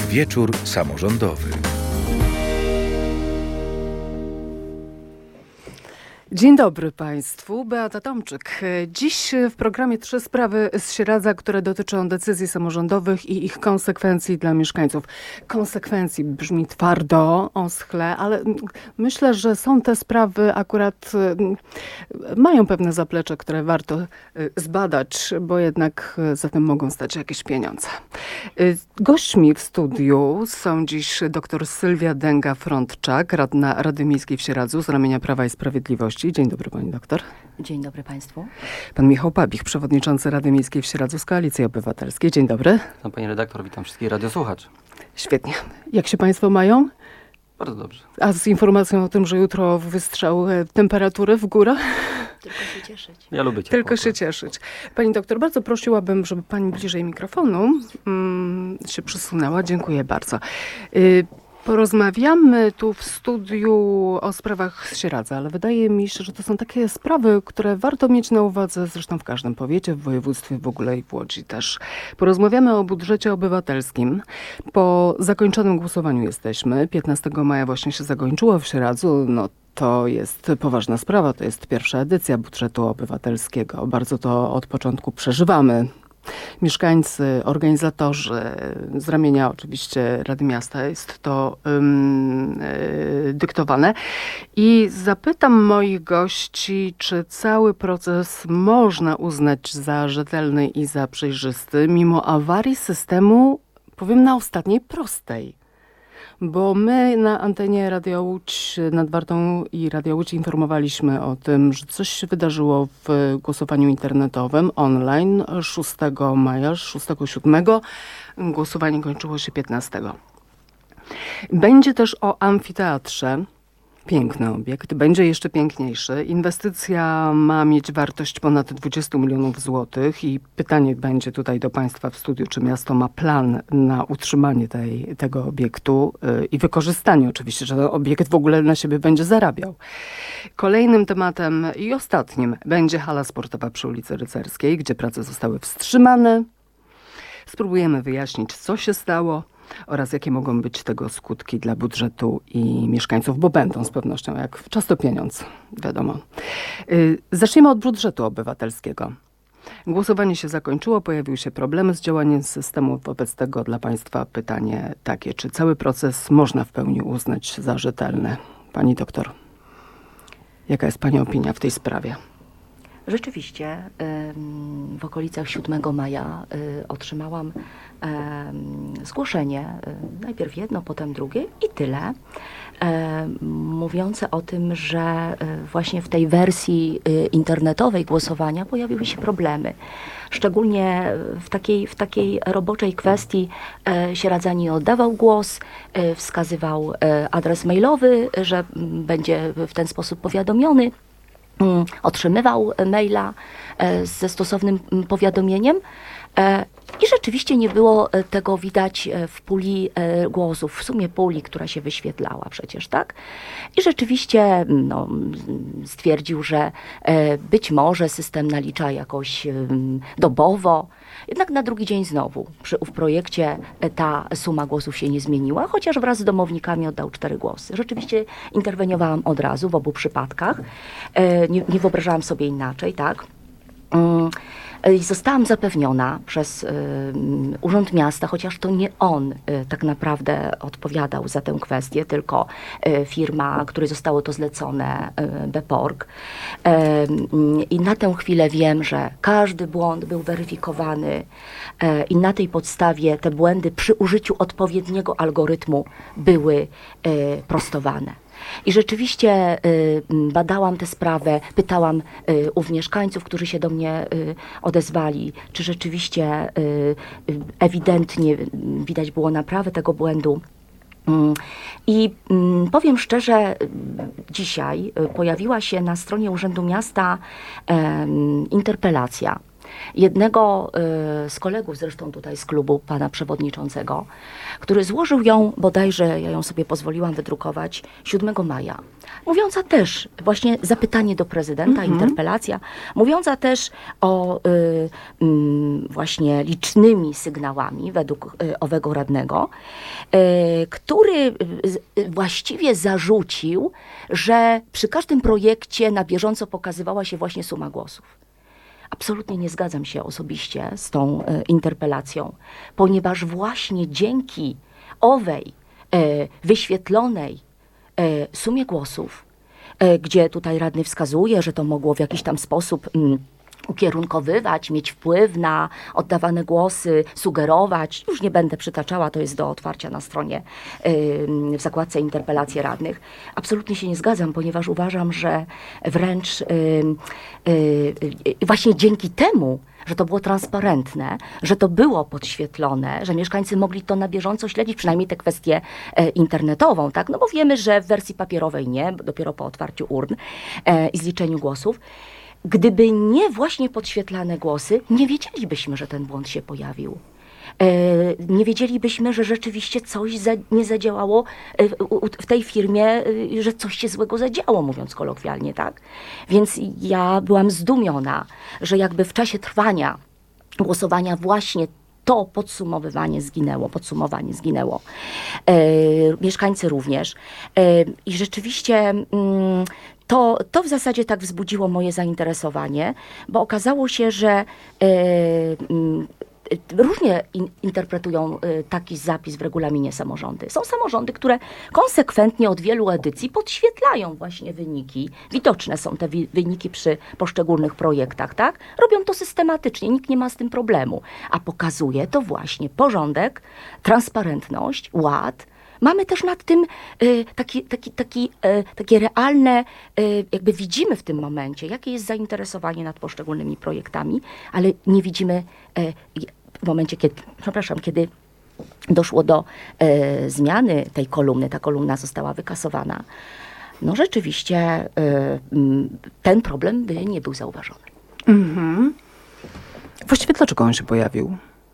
Wieczór samorządowy. Dzień dobry Państwu, Beata Tomczyk. Dziś w programie 3 sprawy z Sieradza, które dotyczą decyzji samorządowych i ich konsekwencji dla mieszkańców. Konsekwencji brzmi twardo, oschle, ale myślę, że są te sprawy akurat, mają pewne zaplecze, które warto zbadać, bo jednak za tym mogą stać jakieś pieniądze. Gośćmi w studiu są dziś dr Sylwia Dęga-Frądczak, radna Rady Miejskiej w Sieradzu z ramienia Prawa i Sprawiedliwości. Dzień dobry pani doktor. Dzień dobry państwu. Pan Michał Pabich, przewodniczący Rady Miejskiej w Sieradzu z Koalicji Obywatelskiej. Dzień dobry. Witam pani redaktor, witam wszystkich radiosłuchaczy. Świetnie. Jak się państwo mają? Bardzo dobrze. A z informacją o tym, że jutro wystrzał temperatury w górę? Tylko się cieszyć. Ja lubię ciepło. Tylko się cieszyć. Pani doktor, bardzo prosiłabym, żeby pani bliżej mikrofonu się przysunęła. Dziękuję bardzo. Porozmawiamy tu w studiu o sprawach z Sieradza, ale wydaje mi się, że to są takie sprawy, które warto mieć na uwadze zresztą w każdym powiecie, w województwie w ogóle i w Łodzi też. Porozmawiamy o budżecie obywatelskim. Po zakończonym głosowaniu jesteśmy. 15 maja właśnie się zakończyło w Sieradzu. No, to jest poważna sprawa, to jest pierwsza edycja budżetu obywatelskiego. Bardzo to od początku przeżywamy. Mieszkańcy, organizatorzy, z ramienia oczywiście Rady Miasta jest to dyktowane. I zapytam moich gości, czy cały proces można uznać za rzetelny i za przejrzysty, mimo awarii systemu, powiem na ostatniej prostej. Bo my na antenie Radio Łódź nad Wartą i Radio Łódź informowaliśmy o tym, że coś się wydarzyło w głosowaniu internetowym online 6 maja, 6-7. Głosowanie kończyło się 15. Będzie też o amfiteatrze. Piękny obiekt, będzie jeszcze piękniejszy. Inwestycja ma mieć wartość ponad 20 milionów złotych i pytanie będzie tutaj do państwa w studiu, czy miasto ma plan na utrzymanie tego obiektu i wykorzystanie oczywiście, że ten obiekt w ogóle na siebie będzie zarabiał. Kolejnym tematem i ostatnim będzie hala sportowa przy ulicy Rycerskiej, gdzie prace zostały wstrzymane. Spróbujemy wyjaśnić, co się stało oraz jakie mogą być tego skutki dla budżetu i mieszkańców, bo będą z pewnością, jak czas to pieniądz, wiadomo. Zaczniemy od budżetu obywatelskiego. Głosowanie się zakończyło, pojawiły się problemy z działaniem systemu. Wobec tego dla państwa pytanie takie, czy cały proces można w pełni uznać za rzetelny? Pani doktor, jaka jest pani opinia w tej sprawie? Rzeczywiście w okolicach 7 maja otrzymałam zgłoszenie, najpierw jedno, potem drugie i tyle, mówiące o tym, że właśnie w tej wersji internetowej głosowania pojawiły się problemy. Szczególnie w takiej roboczej kwestii Sieradzanin oddawał głos, wskazywał adres mailowy, że będzie w ten sposób powiadomiony. Otrzymywał maila ze stosownym powiadomieniem i rzeczywiście nie było tego widać w puli głosów, w sumie puli, która się wyświetlała przecież, tak? I rzeczywiście stwierdził, że być może system nalicza jakoś dobowo, jednak na drugi dzień znowu przy projekcie ta suma głosów się nie zmieniła, chociaż wraz z domownikami oddał 4 głosy. Rzeczywiście interweniowałam od razu w obu przypadkach. Nie wyobrażałam sobie inaczej, tak? I zostałam zapewniona przez Urząd Miasta, chociaż to nie on tak naprawdę odpowiadał za tę kwestię, tylko firma, której zostało to zlecone, Beporg. I na tę chwilę wiem, że każdy błąd był weryfikowany i na tej podstawie te błędy przy użyciu odpowiedniego algorytmu były prostowane. I rzeczywiście badałam tę sprawę, pytałam ów mieszkańców, którzy się do mnie odezwali, czy rzeczywiście ewidentnie widać było naprawę tego błędu. I powiem szczerze, dzisiaj pojawiła się na stronie Urzędu Miasta interpelacja jednego z kolegów, zresztą tutaj z klubu pana przewodniczącego, który złożył ją, bodajże ja ją sobie pozwoliłam wydrukować, 7 maja. Mówiąca też właśnie zapytanie do prezydenta, interpelacja, mówiąca też o właśnie licznymi sygnałami według owego radnego, który właściwie zarzucił, że przy każdym projekcie na bieżąco pokazywała się właśnie suma głosów. Absolutnie nie zgadzam się osobiście z tą interpelacją, ponieważ właśnie dzięki owej wyświetlonej sumie głosów, gdzie tutaj radny wskazuje, że to mogło w jakiś tam sposób ukierunkowywać, mieć wpływ na oddawane głosy, sugerować. Już nie będę przytaczała, to jest do otwarcia na stronie w zakładce interpelacje radnych. Absolutnie się nie zgadzam, ponieważ uważam, że wręcz właśnie dzięki temu, że to było transparentne, że to było podświetlone, że mieszkańcy mogli to na bieżąco śledzić, przynajmniej tę kwestię internetową, tak? No bo wiemy, że w wersji papierowej nie, dopiero po otwarciu urn i zliczeniu głosów. Gdyby nie właśnie podświetlane głosy, nie wiedzielibyśmy, że ten błąd się pojawił. Nie wiedzielibyśmy, że rzeczywiście coś nie zadziałało w tej firmie, że coś się złego zadziało, mówiąc kolokwialnie, tak? Więc ja byłam zdumiona, że jakby w czasie trwania głosowania właśnie to podsumowanie zginęło. Mieszkańcy również. I rzeczywiście to w zasadzie tak wzbudziło moje zainteresowanie, bo okazało się, że różnie interpretują taki zapis w regulaminie samorządy. Są samorządy, które konsekwentnie od wielu edycji podświetlają właśnie wyniki. Widoczne są te wyniki przy poszczególnych projektach, tak? Robią to systematycznie, nikt nie ma z tym problemu. A pokazuje to właśnie porządek, transparentność, ład. Mamy też nad tym takie realne, jakby widzimy w tym momencie, jakie jest zainteresowanie nad poszczególnymi projektami, ale nie widzimy w momencie, kiedy doszło do zmiany tej kolumny, ta kolumna została wykasowana, no rzeczywiście ten problem by nie był zauważony. Właściwie dlaczego on się pojawił?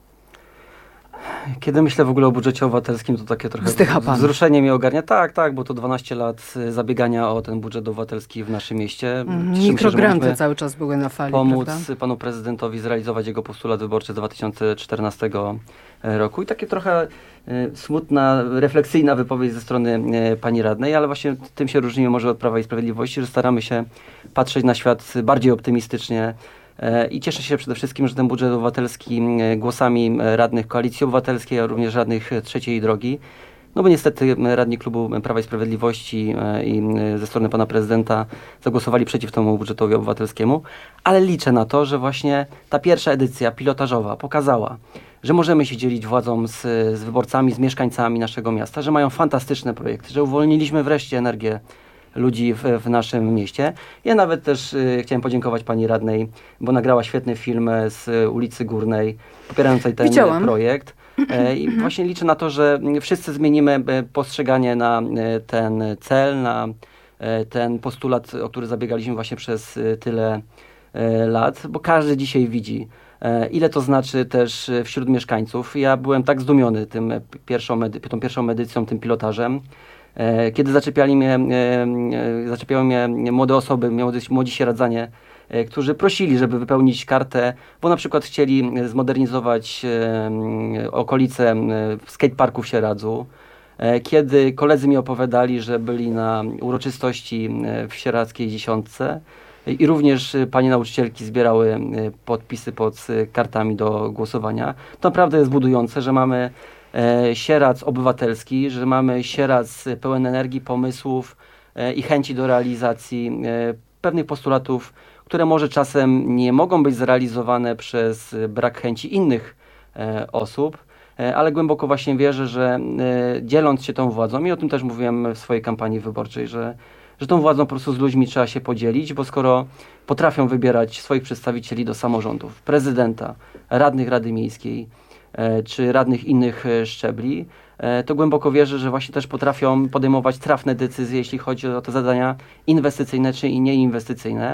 Kiedy myślę w ogóle o budżecie obywatelskim, to takie trochę Wzdycha pan. wzruszenie mnie ogarnia. Tak, bo to 12 lat zabiegania o ten budżet obywatelski w naszym mieście. Mikrogranty cały czas były na fali, pomóc prawda? panu prezydentowi zrealizować jego postulat wyborczy z 2014 roku. I takie trochę smutna, refleksyjna wypowiedź ze strony pani radnej, ale właśnie tym się różnimy może od Prawa i Sprawiedliwości, że staramy się patrzeć na świat bardziej optymistycznie. I cieszę się przede wszystkim, że ten budżet obywatelski głosami radnych Koalicji Obywatelskiej, a również radnych Trzeciej Drogi, no bo niestety radni klubu Prawa i Sprawiedliwości i ze strony pana prezydenta zagłosowali przeciw temu budżetowi obywatelskiemu, ale liczę na to, że właśnie ta pierwsza edycja pilotażowa pokazała, że możemy się dzielić władzą z wyborcami, z mieszkańcami naszego miasta, że mają fantastyczne projekty, że uwolniliśmy wreszcie energię ludzi w naszym mieście. Ja nawet też chciałem podziękować pani radnej, bo nagrała świetny film z ulicy Górnej, popierającej ten projekt. I właśnie liczę na to, że wszyscy zmienimy postrzeganie na ten cel, na ten postulat, o który zabiegaliśmy właśnie przez tyle lat, bo każdy dzisiaj widzi, ile to znaczy też wśród mieszkańców. Ja byłem tak zdumiony tą pierwszą edycją, tym pilotażem, kiedy zaczepiały mnie młode osoby, młodzi sieradzanie, którzy prosili, żeby wypełnić kartę, bo na przykład chcieli zmodernizować okolice skateparku w Sieradzu. Kiedy koledzy mi opowiadali, że byli na uroczystości w Sieradzkiej Dziesiątce i również panie nauczycielki zbierały podpisy pod kartami do głosowania, to naprawdę jest budujące, że mamy Sieradz obywatelski, że mamy Sieradz pełen energii, pomysłów i chęci do realizacji pewnych postulatów, które może czasem nie mogą być zrealizowane przez brak chęci innych osób, ale głęboko właśnie wierzę, że dzieląc się tą władzą, i o tym też mówiłem w swojej kampanii wyborczej, że tą władzą po prostu z ludźmi trzeba się podzielić, bo skoro potrafią wybierać swoich przedstawicieli do samorządów, prezydenta, radnych Rady Miejskiej, czy radnych innych szczebli, to głęboko wierzę, że właśnie też potrafią podejmować trafne decyzje, jeśli chodzi o te zadania inwestycyjne czy nieinwestycyjne.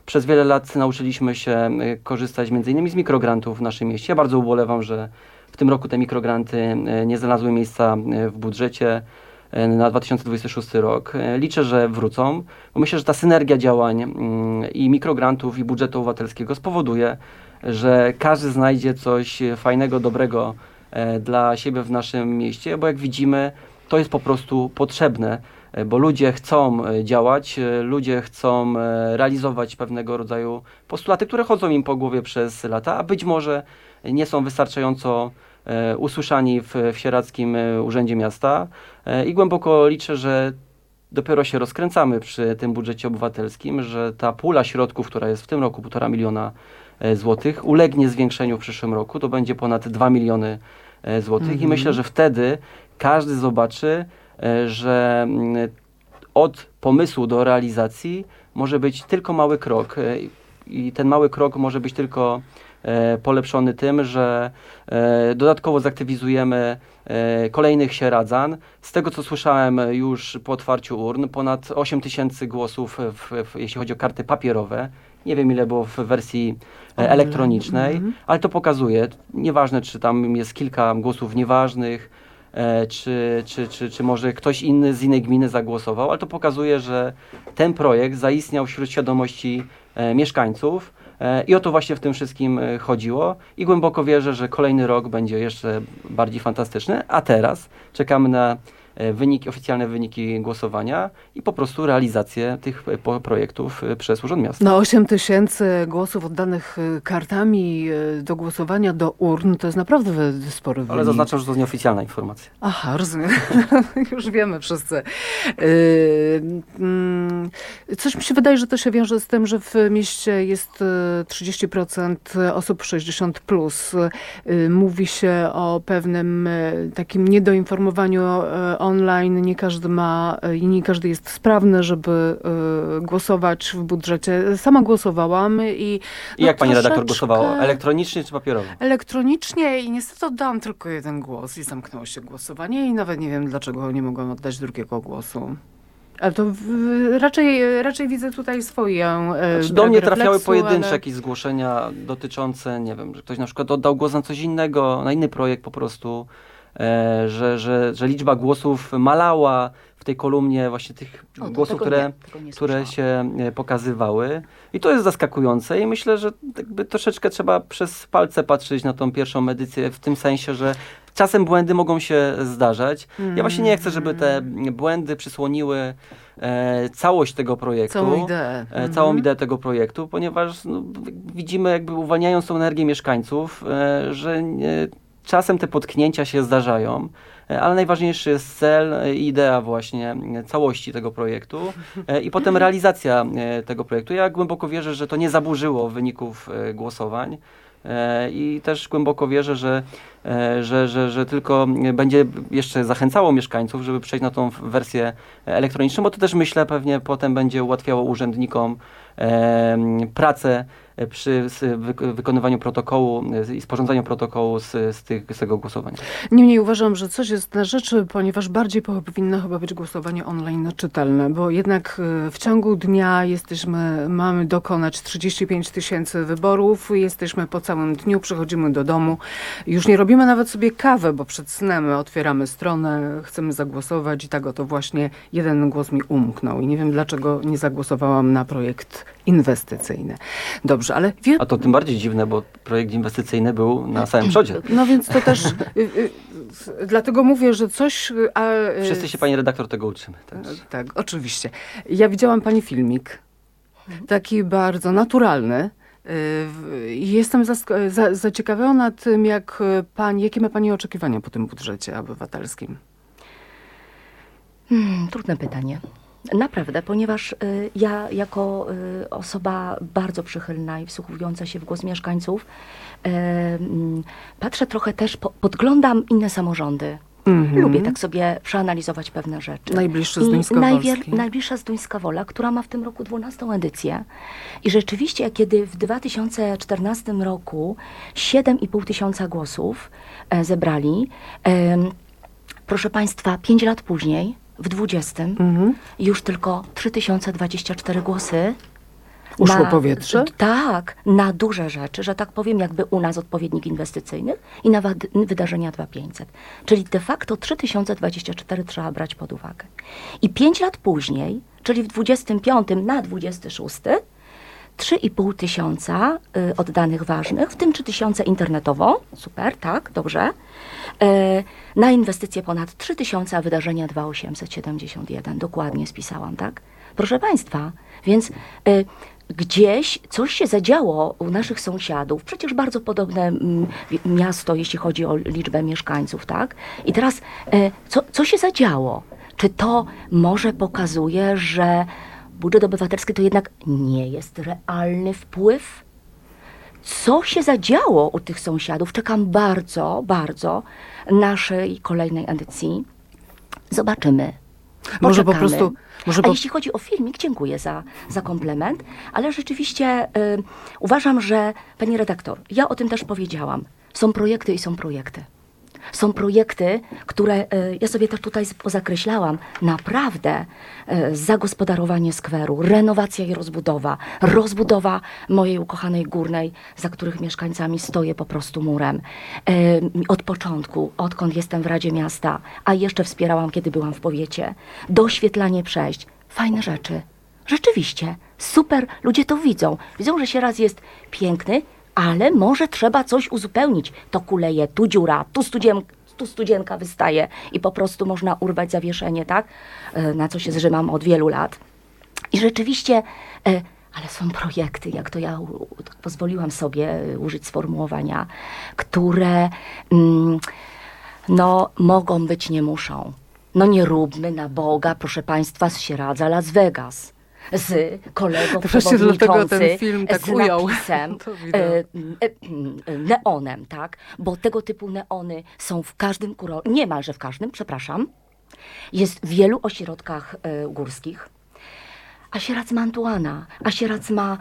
Przez wiele lat nauczyliśmy się korzystać m.in. z mikrograntów w naszym mieście. Ja bardzo ubolewam, że w tym roku te mikrogranty nie znalazły miejsca w budżecie na 2026 rok. Liczę, że wrócą, bo myślę, że ta synergia działań i mikrograntów, i budżetu obywatelskiego spowoduje, że każdy znajdzie coś fajnego, dobrego dla siebie w naszym mieście, bo jak widzimy, to jest po prostu potrzebne, bo ludzie chcą działać, ludzie chcą realizować pewnego rodzaju postulaty, które chodzą im po głowie przez lata, a być może nie są wystarczająco usłyszani w Sieradzkim Urzędzie Miasta i głęboko liczę, że dopiero się rozkręcamy przy tym budżecie obywatelskim, że ta pula środków, która jest w tym roku 1,5 miliona złotych, ulegnie zwiększeniu w przyszłym roku, to będzie ponad 2 miliony złotych i myślę, że wtedy każdy zobaczy, że od pomysłu do realizacji może być tylko mały krok i ten mały krok może być tylko polepszony tym, że dodatkowo zaktywizujemy kolejnych sieradzan. Z tego, co słyszałem już po otwarciu urn, ponad 8 000 głosów, jeśli chodzi o karty papierowe. Nie wiem, ile było w wersji elektronicznej, ale to pokazuje, nieważne, czy tam jest kilka głosów nieważnych, czy może ktoś inny z innej gminy zagłosował, ale to pokazuje, że ten projekt zaistniał wśród świadomości mieszkańców i o to właśnie w tym wszystkim chodziło i głęboko wierzę, że kolejny rok będzie jeszcze bardziej fantastyczny, a teraz czekamy na oficjalne wyniki głosowania i po prostu realizację tych projektów przez Urząd Miasta. No 8 000 głosów oddanych kartami do głosowania do urn to jest naprawdę spory wynik. Ale zaznaczam, że to nieoficjalna informacja. Aha, rozumiem. Już wiemy wszyscy. Coś mi się wydaje, że to się wiąże z tym, że w mieście jest 30% osób 60+. Mówi się o pewnym takim niedoinformowaniu online. Nie każdy ma i nie każdy jest sprawny, żeby głosować w budżecie. Sama głosowałam i Jak pani redaktor głosowała? Elektronicznie czy papierowo? Elektronicznie i niestety oddałam tylko jeden głos i zamknęło się głosowanie i nawet nie wiem, dlaczego nie mogłam oddać drugiego głosu. Ale to raczej widzę tutaj swoją do mnie trafiały refleksu, pojedyncze ale... jakieś zgłoszenia dotyczące, nie wiem, że ktoś na przykład oddał głos na coś innego, na inny projekt po prostu, że liczba głosów malała w tej kolumnie właśnie tych głosów, które się pokazywały. I to jest zaskakujące i myślę, że jakby troszeczkę trzeba przez palce patrzeć na tą pierwszą edycję w tym sensie, że czasem błędy mogą się zdarzać. Ja właśnie nie chcę, żeby te błędy przysłoniły całość tego projektu. Całą ideę tego projektu, ponieważ widzimy jakby uwalniając tą energię mieszkańców, że czasem te potknięcia się zdarzają, ale najważniejszy jest cel i idea właśnie całości tego projektu i potem realizacja tego projektu. Ja głęboko wierzę, że to nie zaburzyło wyników głosowań i też głęboko wierzę, że tylko będzie jeszcze zachęcało mieszkańców, żeby przejść na tą wersję elektroniczną, bo to też myślę pewnie potem będzie ułatwiało urzędnikom pracę przy wykonywaniu protokołu i sporządzaniu protokołu z tego głosowania. Niemniej uważam, że coś jest na rzeczy, ponieważ bardziej powinno chyba być głosowanie online czytelne, bo jednak w ciągu dnia mamy dokonać 35 000 wyborów, jesteśmy po całym dniu, przychodzimy do domu, już nie robimy nawet sobie kawę, bo przed snem otwieramy stronę, chcemy zagłosować i tak oto właśnie jeden głos mi umknął i nie wiem, dlaczego nie zagłosowałam na projekt inwestycyjny. Dobrze, ale... A to tym bardziej dziwne, bo projekt inwestycyjny był na samym przodzie. No więc to też... dlatego mówię, że coś... Wszyscy się pani redaktor tego uczymy. Tak, oczywiście. Ja widziałam pani filmik, taki bardzo naturalny. Jestem zaciekawiona tym, jakie ma pani oczekiwania po tym budżecie obywatelskim. Trudne pytanie. Naprawdę, ponieważ ja jako osoba bardzo przychylna i wsłuchująca się w głos mieszkańców, patrzę trochę też, podglądam inne samorządy. Lubię tak sobie przeanalizować pewne rzeczy. Najbliższy Zduńska-Wolski. Najbliższa Zduńska Wola, która ma w tym roku 12. edycję. I rzeczywiście, kiedy w 2014 roku 7,5 tysiąca głosów zebrali, proszę państwa, 5 lat później, w 20 już tylko 3024 głosy. Uszło powietrze? Tak, na duże rzeczy, że tak powiem, jakby u nas odpowiednik inwestycyjnych i na wydarzenia 2500. Czyli de facto 3024 trzeba brać pod uwagę. I 5 lat później, czyli w 25 na 26, 3,5 tysiąca oddanych ważnych, w tym 3000 internetowo, super, tak, dobrze. Na inwestycje ponad 3000, a wydarzenia 2871, dokładnie spisałam, tak? Proszę Państwa, więc gdzieś coś się zadziało u naszych sąsiadów, przecież bardzo podobne miasto, jeśli chodzi o liczbę mieszkańców, tak? I teraz, co się zadziało? Czy to może pokazuje, że budżet obywatelski to jednak nie jest realny wpływ? Co się zadziało u tych sąsiadów? Czekam bardzo, bardzo naszej kolejnej edycji. Zobaczymy. Może po Poczekamy. prostu... A jeśli chodzi o filmik, dziękuję za komplement, ale rzeczywiście uważam, że, pani redaktor, ja o tym też powiedziałam, są projekty i są projekty. Są projekty, które ja sobie też tutaj pozakreślałam. Naprawdę zagospodarowanie skweru, renowacja i rozbudowa mojej ukochanej Górnej, za których mieszkańcami stoję po prostu murem. Od początku, odkąd jestem w Radzie Miasta, a jeszcze wspierałam, kiedy byłam w powiecie. Doświetlanie przejść. Fajne rzeczy. Rzeczywiście. Super. Ludzie to widzą. Widzą, że Sieradz jest piękny, ale może trzeba coś uzupełnić. To kuleje, tu dziura, tu studzienka wystaje i po prostu można urwać zawieszenie, tak? Na co się zrzymam od wielu lat. I rzeczywiście, ale są projekty, jak to ja pozwoliłam sobie użyć sformułowania, które no mogą być, nie muszą. No nie róbmy na Boga, proszę Państwa, z Sieradza Las Vegas. Z kolego dlatego ten film tak z ujął. napisem, neonem, tak? Bo tego typu neony są w każdym niemalże w każdym, przepraszam, jest w wielu ośrodkach górskich. A Sieradz ma Antuana, a Sieradz ma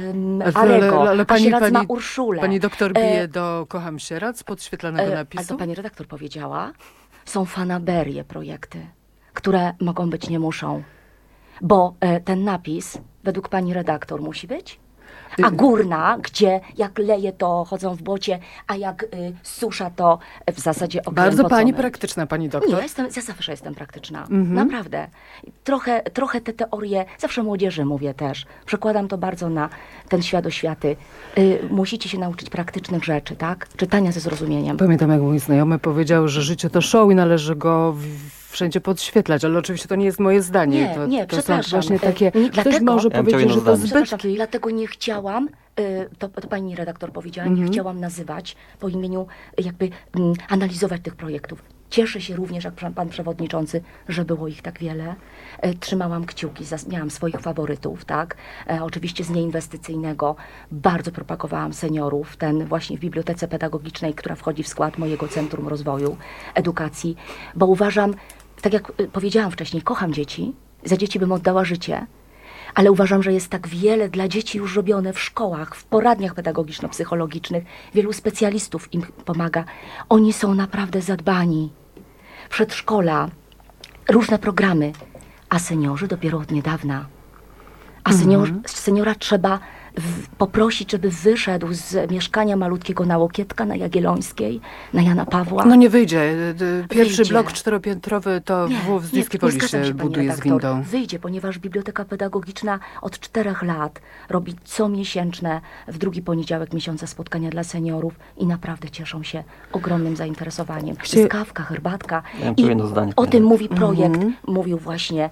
Arego, a Sieradz ma Urszulę. Pani doktor bije do Kocham Sieradz podświetlanego napisu? Ale to pani redaktor powiedziała, są fanaberie projekty, które mogą być, nie muszą. Bo ten napis, według pani redaktor, musi być. A Górna, gdzie jak leje, to chodzą w błocie, a jak susza, to w zasadzie Bardzo pani praktyczna, pani doktor. Nie, ja zawsze jestem praktyczna. Naprawdę. Trochę te teorie, zawsze młodzieży mówię też, przekładam to bardzo na ten świat oświaty. Musicie się nauczyć praktycznych rzeczy, tak? Czytania ze zrozumieniem. Pamiętam, jak mój znajomy powiedział, że życie to show i należy go wszędzie podświetlać, ale oczywiście to nie jest moje zdanie. Nie, to przepraszam. są właśnie takie, ktoś Dlatego, może powiedzieć, że to przepraszam, zbytki. dlatego nie chciałam, to pani redaktor powiedziała, nie chciałam nazywać po imieniu, jakby analizować tych projektów. Cieszę się również, jak pan przewodniczący, że było ich tak wiele. Trzymałam kciuki, miałam swoich faworytów, tak? Oczywiście z nieinwestycyjnego bardzo propagowałam seniorów, ten właśnie w bibliotece pedagogicznej, która wchodzi w skład mojego Centrum Rozwoju Edukacji, bo uważam, tak jak powiedziałam wcześniej, kocham dzieci, za dzieci bym oddała życie, ale uważam, że jest tak wiele dla dzieci już robione w szkołach, w poradniach pedagogiczno-psychologicznych. Wielu specjalistów im pomaga. Oni są naprawdę zadbani. Przedszkola, różne programy, a seniorzy dopiero od niedawna. A seniora trzeba poprosić, żeby wyszedł z mieszkania malutkiego na Łokietka, na Jagiellońskiej, na Jana Pawła. No nie wyjdzie. Pierwszy Wyjdzie. blok 4-piętrowy to w Zdziskie Woli się buduje z windą. Wyjdzie, ponieważ Biblioteka Pedagogiczna od 4 lat robi comiesięczne, w drugi poniedziałek miesiąca spotkania dla seniorów i naprawdę cieszą się ogromnym zainteresowaniem. Jest kawka, herbatka. Ja mam tu jedno zdanie. O tym mówi projekt, mówił właśnie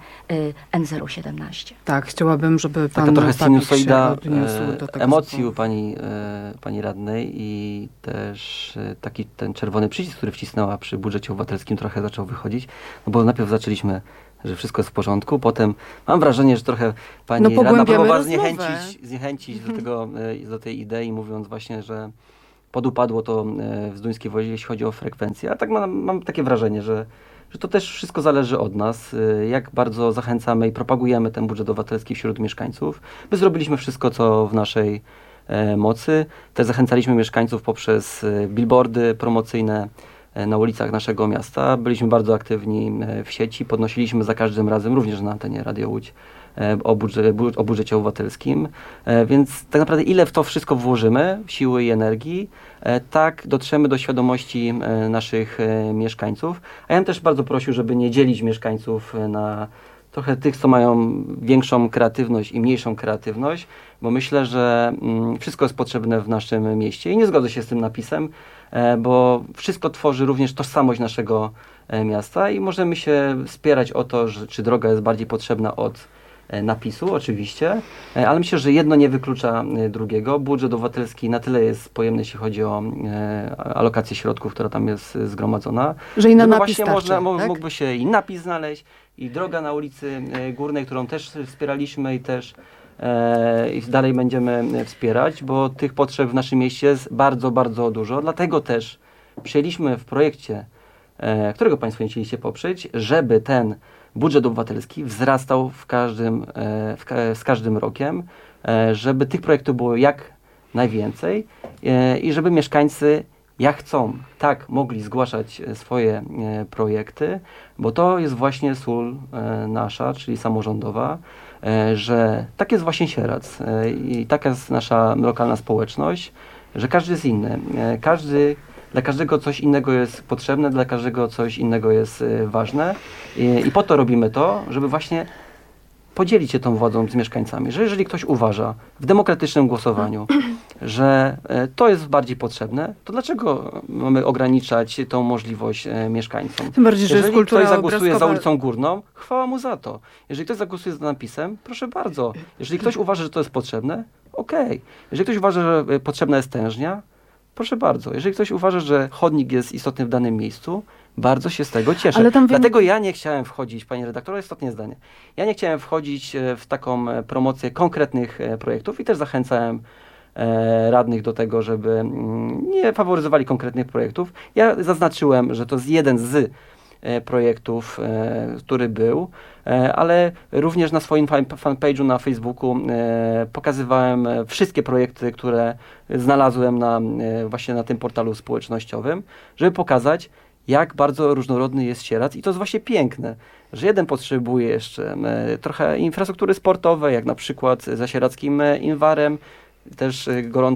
N017. Tak, chciałabym, żeby pan Taka trochę Papik się sinusoida odniósł do tego emocji zespołu. u pani radnej i też taki ten czerwony przycisk, który wcisnęła przy budżecie obywatelskim, trochę zaczął wychodzić, no bo najpierw zaczęliśmy, że wszystko jest w porządku, potem mam wrażenie, że trochę pani radna próbowała zniechęcić do tej idei, mówiąc właśnie, że podupadło to w Zduńskiej Woli, jeśli chodzi o frekwencję. A tak mam takie wrażenie, że to też wszystko zależy od nas, jak bardzo zachęcamy i propagujemy ten budżet obywatelski wśród mieszkańców. My zrobiliśmy wszystko, co w naszej mocy. Też zachęcaliśmy mieszkańców poprzez billboardy promocyjne na ulicach naszego miasta. Byliśmy bardzo aktywni w sieci, podnosiliśmy za każdym razem, również na antenie Radio Łódź, o budżecie obywatelskim. Więc tak naprawdę ile w to wszystko włożymy, siły i energii, tak dotrzemy do świadomości naszych mieszkańców. A ja bym też bardzo prosił, żeby nie dzielić mieszkańców na trochę tych, co mają większą kreatywność i mniejszą kreatywność, bo myślę, że wszystko jest potrzebne w naszym mieście i nie zgodzę się z tym napisem, bo wszystko tworzy również tożsamość naszego miasta i możemy się spierać o to, czy droga jest bardziej potrzebna od napisu, oczywiście, ale myślę, że jedno nie wyklucza drugiego. Budżet obywatelski na tyle jest pojemny, jeśli chodzi o alokację środków, która tam jest zgromadzona. Że i na napis właśnie starczy, tak? mógłby się i napis znaleźć, i droga na ulicy Górnej, którą też wspieraliśmy i też i dalej będziemy wspierać, bo tych potrzeb w naszym mieście jest bardzo, bardzo dużo. Dlatego też przyjęliśmy w projekcie, którego Państwo nie chcieliście poprzeć, żeby ten budżet obywatelski wzrastał z każdym rokiem, żeby tych projektów było jak najwięcej i żeby mieszkańcy jak chcą, tak mogli zgłaszać swoje projekty, bo to jest właśnie sól nasza, czyli samorządowa, że tak jest właśnie Sieradz i taka jest nasza lokalna społeczność, że każdy jest inny. Dla każdego coś innego jest potrzebne, dla każdego coś innego jest ważne i po to robimy to, żeby właśnie podzielić się tą władzą z mieszkańcami, że jeżeli ktoś uważa w demokratycznym głosowaniu, że to jest bardziej potrzebne, to dlaczego mamy ograniczać tą możliwość mieszkańcom? Tym bardziej, że jest Jeżeli kultura ktoś zagłosuje za obrazkowa. ulicą Górną, chwała mu za to. Jeżeli ktoś zagłosuje za napisem, proszę bardzo. Jeżeli ktoś uważa, że to jest potrzebne, okej. Jeżeli ktoś uważa, że potrzebna jest tężnia, proszę bardzo. Jeżeli ktoś uważa, że chodnik jest istotny w danym miejscu, bardzo się z tego cieszę. Ale tam Dlatego ja nie chciałem wchodzić, panie redaktorze, ostatnie zdanie. Ja nie chciałem wchodzić w taką promocję konkretnych projektów i też zachęcałem radnych do tego, żeby nie faworyzowali konkretnych projektów. Ja zaznaczyłem, że to jest jeden z projektów, który był, ale również na swoim fanpage'u na Facebooku pokazywałem wszystkie projekty, które znalazłem właśnie na tym portalu społecznościowym, żeby pokazać, jak bardzo różnorodny jest Sieradz i to jest właśnie piękne, że jeden potrzebuje jeszcze trochę infrastruktury sportowej, jak na przykład za sieradzkim Inwarem, też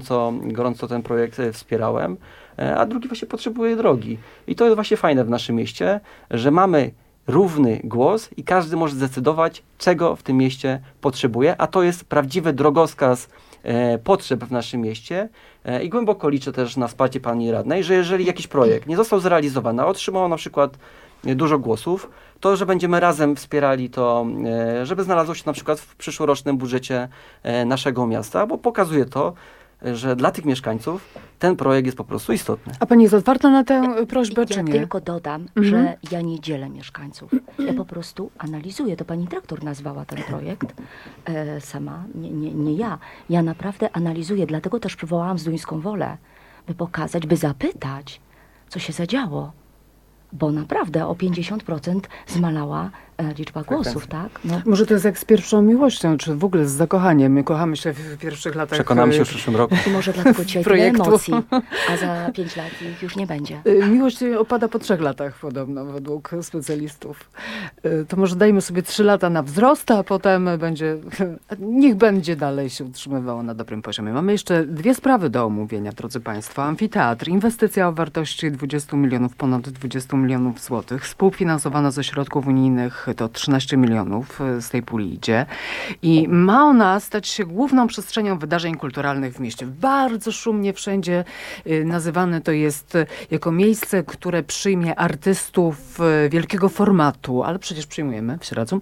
gorąco ten projekt wspierałem, a drugi właśnie potrzebuje drogi. I to jest właśnie fajne w naszym mieście, że mamy równy głos i każdy może zdecydować, czego w tym mieście potrzebuje, a to jest prawdziwy drogowskaz potrzeb w naszym mieście i głęboko liczę też na wsparcie pani radnej, że jeżeli jakiś projekt nie został zrealizowany, a otrzymał na przykład dużo głosów, to, że będziemy razem wspierali to, żeby znalazło się na przykład w przyszłorocznym budżecie naszego miasta, bo pokazuje to, że dla tych mieszkańców ten projekt jest po prostu istotny. A pani jest otwarta na tę prośbę, czy Ja nie? tylko dodam, że ja nie dzielę mieszkańców. Ja po prostu analizuję. To pani dyrektor nazwała ten projekt sama, nie ja. Ja naprawdę analizuję, dlatego też przywołałam Zduńską Wolę, by pokazać, by zapytać, co się zadziało. Bo naprawdę o 50% zmalała liczba głosów, tak? No, Może to jest jak z pierwszą miłością, czy w ogóle z zakochaniem. My kochamy się w pierwszych latach. Przekonamy się w przyszłym roku. i może dlatego dzisiaj tyle projektu. emocji, a za 5 lat ich już nie będzie. Miłość opada po 3 latach podobno, według specjalistów. To może dajmy sobie 3 lata na wzrost, a potem niech będzie dalej się utrzymywało na dobrym poziomie. Mamy jeszcze 2 sprawy do omówienia, drodzy państwo. Amfiteatr, inwestycja o wartości 20 milionów, ponad 20 milionów złotych, współfinansowana ze środków unijnych, to 13 milionów z tej puli idzie. I ma ona stać się główną przestrzenią wydarzeń kulturalnych w mieście. Bardzo szumnie wszędzie nazywane to jest jako miejsce, które przyjmie artystów wielkiego formatu, ale przecież przyjmujemy w Sieradzu.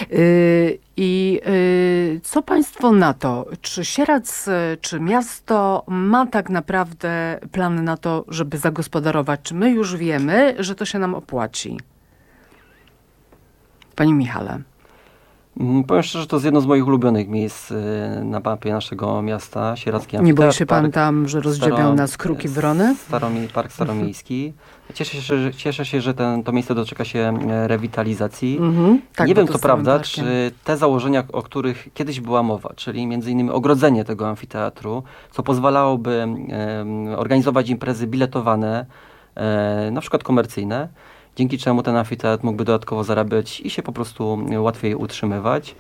I co państwo na to? Czy Sieradz, czy miasto ma tak naprawdę plany na to, żeby zagospodarować? Czy my już wiemy, że to się nam opłaci? Panie Michale. Powiem szczerze, że to jest jedno z moich ulubionych miejsc na mapie naszego miasta, Sieradzki Nie boi Amfiteatr, się pan tam, że rozdziebią nas kruki wrony? Park Staromiejski. Cieszę się, że to miejsce doczeka się rewitalizacji. Tak, nie bo wiem, to co z całym prawda, parkiem. czy te założenia, o których kiedyś była mowa, czyli między innymi ogrodzenie tego amfiteatru, co pozwalałoby organizować imprezy biletowane, na przykład komercyjne, dzięki czemu ten amfiteatr mógłby dodatkowo zarabiać i się po prostu łatwiej utrzymywać.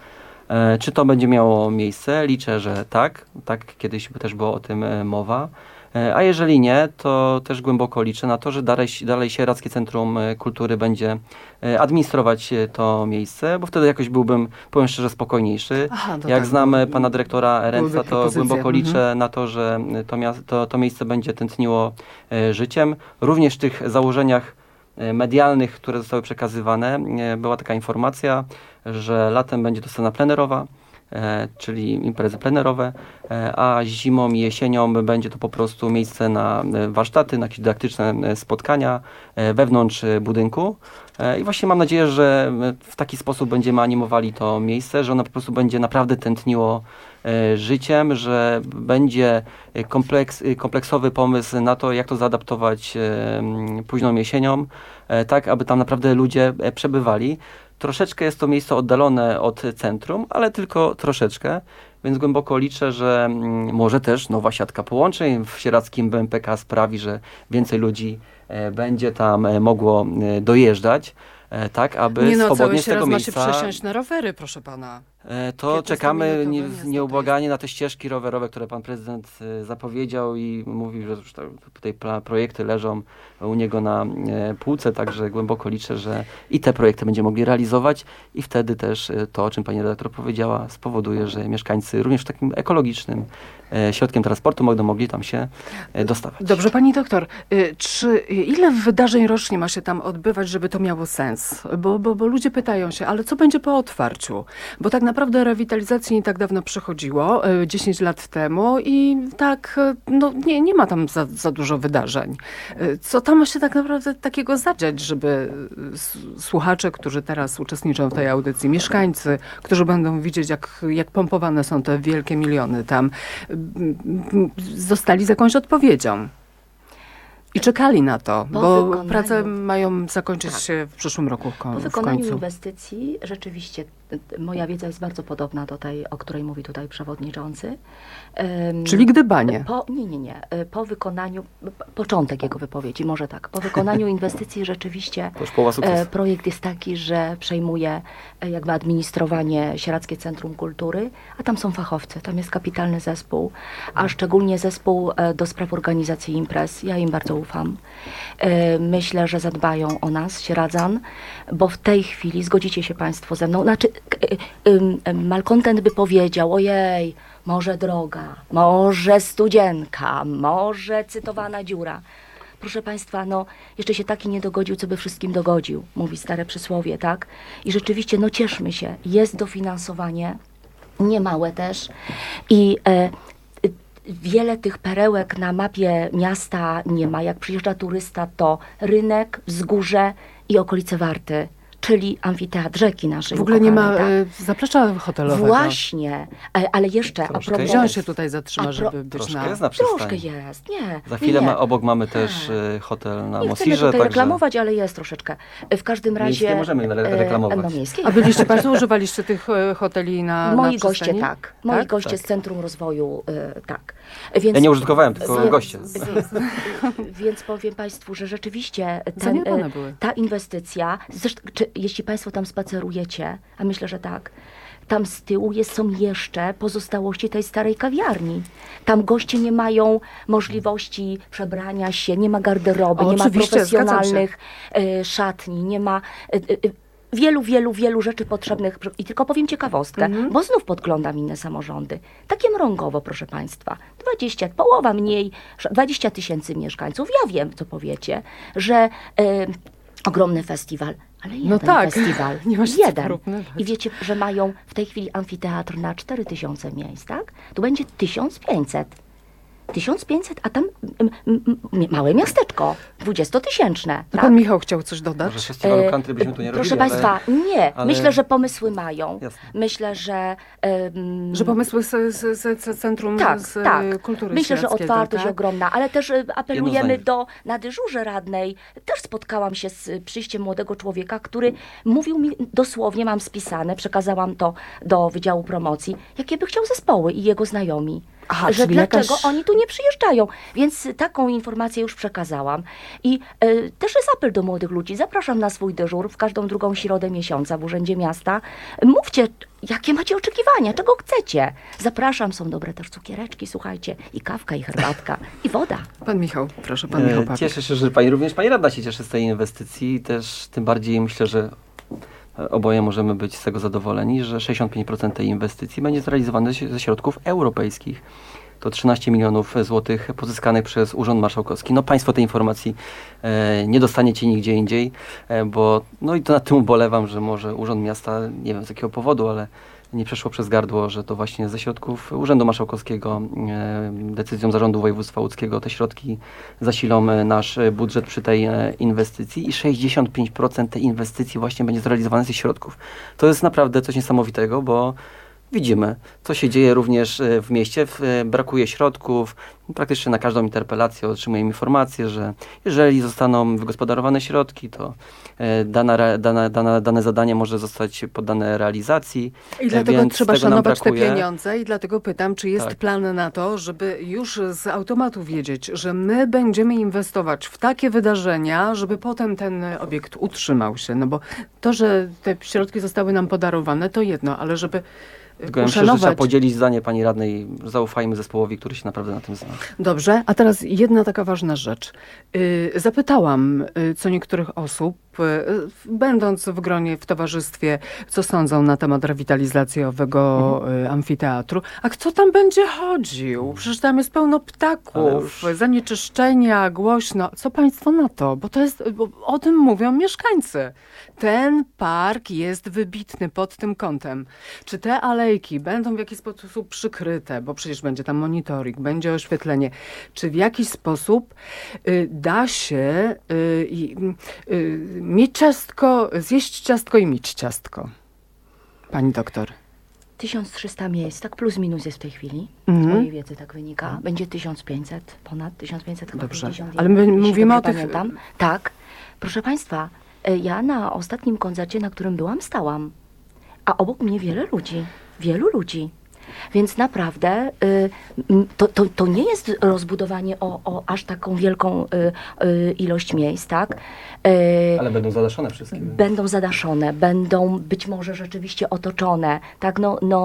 Czy to będzie miało miejsce? Liczę, że tak. Tak, kiedyś też było o tym mowa. A jeżeli nie, to też głęboko liczę na to, że dalej Sieradzkie Centrum Kultury będzie administrować to miejsce, bo wtedy jakoś byłbym, powiem szczerze, spokojniejszy. Aha, to Jak tak, znam bo pana dyrektora Ręca, byłyby to propozycje. głęboko liczę na to, że to miejsce będzie tętniło życiem. Również w tych założeniach medialnych, które zostały przekazywane, była taka informacja, że latem będzie to scena plenerowa, czyli imprezy plenerowe, a zimą i jesienią będzie to po prostu miejsce na warsztaty, na jakieś dydaktyczne spotkania wewnątrz budynku. I właśnie mam nadzieję, że w taki sposób będziemy animowali to miejsce, że ono po prostu będzie naprawdę tętniło życiem, że będzie kompleksowy pomysł na to, jak to zaadaptować późną jesienią, tak aby tam naprawdę ludzie przebywali. Troszeczkę jest to miejsce oddalone od centrum, ale tylko troszeczkę, więc głęboko liczę, że może też nowa siatka połączeń w sieradzkim BMPK sprawi, że więcej ludzi będzie tam mogło dojeżdżać, tak aby Nie no, swobodnie cały z tego Sieradz ma się miejsca... przesiąść na rowery, proszę pana. To czekamy 15-minutowe miasto nieubłaganie na te ścieżki rowerowe, które pan prezydent zapowiedział i mówił, że już tutaj projekty leżą u niego na półce, także głęboko liczę, że i te projekty będziemy mogli realizować i wtedy też to, o czym pani redaktor powiedziała, spowoduje, że mieszkańcy również w takim ekologicznym środkiem transportu będą mogli tam się dostawać. Dobrze, pani doktor, ile wydarzeń rocznie ma się tam odbywać, żeby to miało sens? Bo ludzie pytają się, ale co będzie po otwarciu? Bo tak naprawdę rewitalizacji nie tak dawno przechodziło, 10 lat temu i tak, no nie ma tam za dużo wydarzeń. Co tam ma się tak naprawdę takiego zadziać, żeby słuchacze, którzy teraz uczestniczą w tej audycji, mieszkańcy, którzy będą widzieć, jak pompowane są te wielkie miliony tam, zostali z jakąś odpowiedzią. I czekali na to, bo prace mają zakończyć się w przyszłym roku Po w wykonaniu końcu. inwestycji rzeczywiście moja wiedza jest bardzo podobna do tej, o której mówi tutaj przewodniczący. Czyli gdybanie. Nie. Po wykonaniu, początek jego wypowiedzi, może tak. Po wykonaniu inwestycji rzeczywiście To już połowa sukcesu. projekt jest taki, że przejmuje jakby administrowanie Sieradzkie Centrum Kultury, a tam są fachowcy, tam jest kapitalny zespół, a szczególnie zespół do spraw organizacji imprez. Ja im bardzo ufam. Myślę, że zadbają o nas, Sieradzan, bo w tej chwili, zgodzicie się państwo ze mną, znaczy malkontent by powiedział, ojej, może droga, może studzienka, może cytowana dziura. Proszę państwa, no jeszcze się taki nie dogodził, co by wszystkim dogodził, mówi stare przysłowie, tak? I rzeczywiście, no cieszmy się, jest dofinansowanie, niemałe też i wiele tych perełek na mapie miasta nie ma. Jak przyjeżdża turysta, to rynek, wzgórze i okolice Warty, czyli amfiteatr rzeki naszej. W ogóle nie ma ukochanej, tak? zaplecza hotelowego. Właśnie, ale jeszcze a Troszkę propos... Gdzie on się tutaj zatrzyma, żeby być Troszkę na... jest na przystani. Troszkę jest, nie. Za chwilę nie. obok mamy też hotel na Nie chcemy Mosirze, tutaj także reklamować, ale jest troszeczkę. W każdym Miejskie razie... możemy reklamować. No, miejskie. A byliście państwo, używaliście tych hoteli na Moi na goście przystani? tak. Moi Tak? goście Tak. z Centrum Rozwoju tak. Więc, ja nie użytkowałem, tylko goście. Więc powiem państwu, że rzeczywiście Zaniedbane były. ta inwestycja, zresztą, jeśli państwo tam spacerujecie, a myślę, że tak, tam z tyłu są jeszcze pozostałości tej starej kawiarni. Tam goście nie mają możliwości przebrania się, nie ma garderoby, nie ma Oczywiście, profesjonalnych szatni, nie ma wielu rzeczy potrzebnych. I tylko powiem ciekawostkę, bo znów podglądam inne samorządy. Takie mrągowo, proszę państwa. 20, połowa mniej, 20 000 mieszkańców. Ja wiem, co powiecie, że ogromny festiwal. Ale jeden tak. festiwal. Nie ma się co jeden. porównywać. I wiecie, że mają w tej chwili amfiteatr na 4000 miejsc, tak? Tu będzie 1500. 1500, a tam małe miasteczko, 20-tysięczne. To Tak? pan Michał chciał coś dodać? Może festiwalu country byśmy tu nie robili, Proszę państwa, nie. ale- Myślę, że pomysły mają. Jasne. Myślę, że... Że pomysły z Centrum tak, z tak. Kultury Myślę, że Sieradzkiego, otwartość tak? ogromna, ale też apelujemy Jedno na dyżurze radnej. Też spotkałam się z przyjściem młodego człowieka, który mówił mi dosłownie, mam spisane, przekazałam to do Wydziału Promocji, jakie by chciał zespoły i jego znajomi. Aha, że czyli dlaczego jakaś- oni tu nie przyjeżdżają. Więc taką informację już przekazałam. I też jest apel do młodych ludzi. Zapraszam na swój dyżur w każdą drugą środę miesiąca w Urzędzie Miasta. Mówcie, jakie macie oczekiwania, czego chcecie. Zapraszam, są dobre też cukiereczki, słuchajcie, i kawka, i herbatka, i woda. Pan Michał, proszę, pan Michał Papik. Cieszę się, że również pani radna się cieszy z tej inwestycji. Też tym bardziej myślę, że oboje możemy być z tego zadowoleni, że 65% tej inwestycji będzie zrealizowane ze środków europejskich. To 13 milionów złotych pozyskanych przez Urząd Marszałkowski. No państwo tej informacji nie dostaniecie nigdzie indziej, bo no i to nad tym ubolewam, że może Urząd Miasta, nie wiem z jakiego powodu, ale nie przeszło przez gardło, że to właśnie ze środków Urzędu Marszałkowskiego decyzją Zarządu Województwa Łódzkiego te środki zasilą nasz budżet przy tej inwestycji i 65% tej inwestycji właśnie będzie zrealizowane ze środków. To jest naprawdę coś niesamowitego, bo widzimy, co się dzieje również w mieście. Brakuje środków. Praktycznie na każdą interpelację otrzymujemy informację, że jeżeli zostaną wygospodarowane środki, to dane zadanie może zostać poddane realizacji. I dlatego więc trzeba tego nam szanować te brakuje. pieniądze i dlatego pytam, czy jest Tak. plan na to, żeby już z automatu wiedzieć, że my będziemy inwestować w takie wydarzenia, żeby potem ten obiekt utrzymał się. No bo to, że te środki zostały nam podarowane, to jedno, ale żeby Tylko ja myślę, że trzeba uszanować... podzielić zdanie pani radnej. Zaufajmy zespołowi, który się naprawdę na tym zna. Dobrze, a teraz jedna taka ważna rzecz. Zapytałam co niektórych osób, będąc w gronie, w towarzystwie, co sądzą na temat rewitalizacji owego amfiteatru. A kto tam będzie chodził? Przecież tam jest pełno Ale ptaków, już- zanieczyszczenia, głośno. Co państwo na to? Bo o tym mówią mieszkańcy. Ten park jest wybitny pod tym kątem. Czy te alejki będą w jakiś sposób przykryte, bo przecież będzie tam monitoring, będzie oświetlenie. Czy w jakiś sposób da się mieć ciastko, zjeść ciastko i mieć ciastko? Pani doktor. 1300 miejsc, tak plus minus jest w tej chwili. Z Mhm. mojej wiedzy tak wynika. Będzie 1500, ponad 1500, chyba Dobrze. 50, Ale my jeśli mówimy dobrze o tych- Pamiętam. Tak. Proszę Państwa, ja na ostatnim koncercie, na którym byłam, stałam. A obok mnie wielu ludzi. Więc naprawdę to nie jest rozbudowanie o aż taką wielką ilość miejsc, tak? Ale będą zadaszone wszystkie. Będą zadaszone, będą być może rzeczywiście otoczone, tak?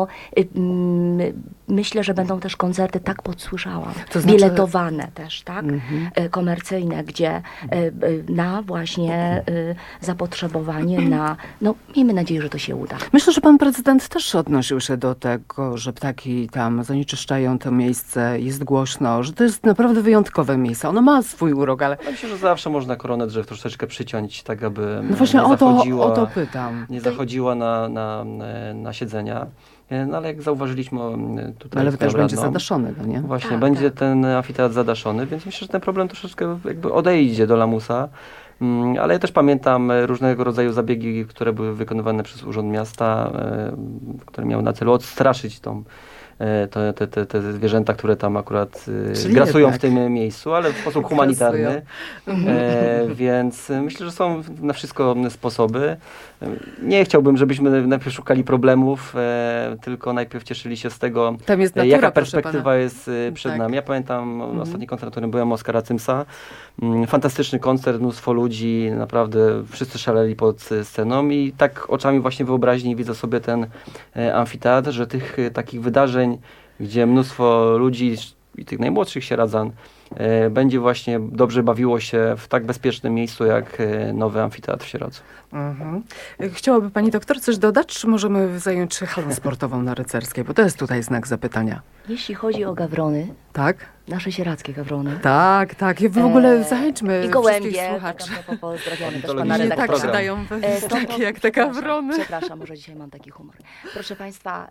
Myślę, że będą też koncerty, tak podsłyszałam, To znaczy- biletowane też, tak? Komercyjne, gdzie na właśnie zapotrzebowanie na, miejmy nadzieję, że to się uda. Myślę, że pan prezydent też odnosił się do tego, że ptaki tam zanieczyszczają to miejsce, jest głośno, że to jest naprawdę wyjątkowe miejsce. Ono ma swój urok, ale Myślę, że zawsze można koronę drzew troszeczkę przyciąć, tak aby no właśnie nie o zachodziła, to pytam. nie zachodziła na siedzenia. No ale jak zauważyliśmy tutaj Ale z też panią będzie radną, zadaszony, no nie? Właśnie, Tak, będzie tak. ten amfiteatr zadaszony, więc myślę, że ten problem troszeczkę jakby odejdzie do lamusa. Ale ja też pamiętam różnego rodzaju zabiegi, które były wykonywane przez Urząd Miasta, które miały na celu odstraszyć te zwierzęta, które tam akurat Czyli grasują jednak. w tym miejscu, ale w sposób humanitarny. Grasują. Więc myślę, że są na wszystko sposoby. Nie chciałbym, żebyśmy najpierw szukali problemów, tylko najpierw cieszyli się z tego, Tam jest natura, jaka proszę perspektywa pana. jest przed Tak. nami. Ja pamiętam ostatni koncert, na którym byłem, Oskara Cymsa. Fantastyczny koncert, mnóstwo ludzi, naprawdę wszyscy szaleli pod sceną i tak oczami właśnie wyobraźni widzę sobie ten amfiteatr, że tych takich wydarzeń, gdzie mnóstwo ludzi i tych najmłodszych sieradzan będzie właśnie dobrze bawiło się w tak bezpiecznym miejscu jak nowy amfiteatr w Sieradzu. Mhm. Chciałaby pani doktor coś dodać, czy możemy zająć się halą sportową na Rycerskiej? Bo to jest tutaj znak zapytania. Jeśli chodzi o gawrony, Tak? nasze sieradzkie gawrony, Tak. I w ogóle zachęćmy i wszystkich gołębie, słuchaczy. pozdrawiamy też Ornitologiczny pana Nie tak się redaktora. program. dają takie jak te Przepraszam, gawrony. Przepraszam, może dzisiaj mam taki humor. Proszę Państwa,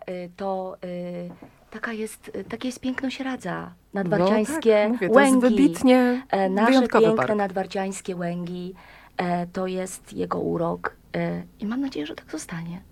takie jest piękno Sieradza. Nadwarciańskie tak, mówię, to jest łęgi. wybitnie Nasze wyjątkowy piękne park. nadwarciańskie łęgi, to jest jego urok i mam nadzieję, że tak zostanie.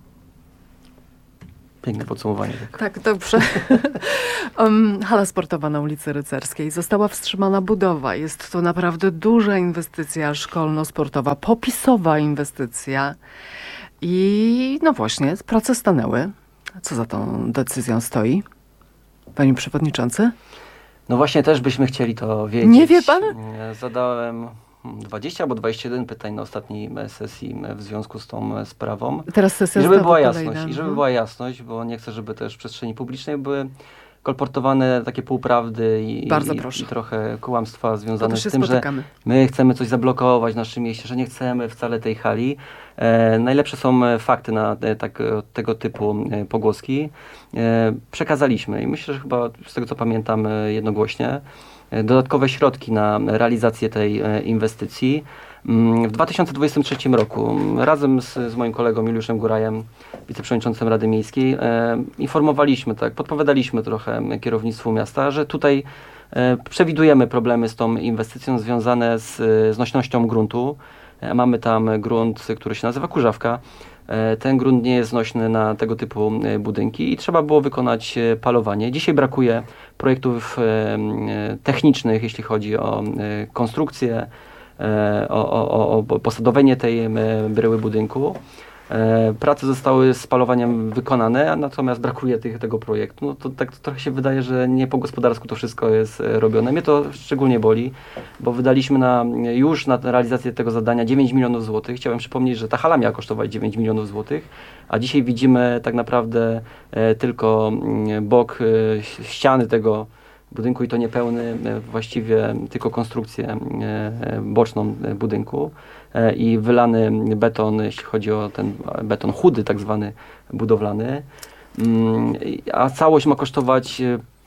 Piękne podsumowanie. Tak. Tak, dobrze. Hala sportowa na ulicy Rycerskiej. Została wstrzymana budowa. Jest to naprawdę duża inwestycja szkolno-sportowa, popisowa inwestycja. I no właśnie, prace stanęły. Co za tą decyzją stoi? Panie przewodniczący? No właśnie też byśmy chcieli to wiedzieć. Nie wie pan? Zadałem 20 albo 21 pytań na ostatniej sesji w związku z tą sprawą. Teraz sesja I żeby znowu była kolejna, jasność, i żeby no. była jasność, bo nie chcę, żeby też w przestrzeni publicznej były kolportowane takie półprawdy i Bardzo proszę. i trochę kłamstwa Po związane to się z tym, spotykamy. że my chcemy coś zablokować w naszym mieście, że nie chcemy wcale tej hali. Najlepsze są fakty na tego typu pogłoski. Przekazaliśmy i myślę, że chyba z tego co pamiętam jednogłośnie dodatkowe środki na realizację tej inwestycji. W 2023 roku razem z moim kolegą Juliuszem Górajem, wiceprzewodniczącym Rady Miejskiej, informowaliśmy, podpowiadaliśmy trochę kierownictwu miasta, że tutaj przewidujemy problemy z tą inwestycją związane z nośnością gruntu. Mamy tam grunt, który się nazywa Kurzawka. Ten grunt nie jest znośny na tego typu budynki i trzeba było wykonać palowanie. Dzisiaj brakuje projektów technicznych, jeśli chodzi o konstrukcję, o posadowienie tej bryły budynku. Prace zostały z palowaniem wykonane, natomiast brakuje tego projektu. No to tak trochę się wydaje, że nie po gospodarsku to wszystko jest robione. Mnie to szczególnie boli, bo wydaliśmy już na realizację tego zadania 9 milionów złotych. Chciałem przypomnieć, że ta hala miała kosztować 9 milionów złotych, a dzisiaj widzimy tak naprawdę tylko bok ściany tego budynku i to niepełny, właściwie tylko konstrukcję boczną budynku i wylany beton, jeśli chodzi o ten beton chudy, tak zwany budowlany, a całość ma kosztować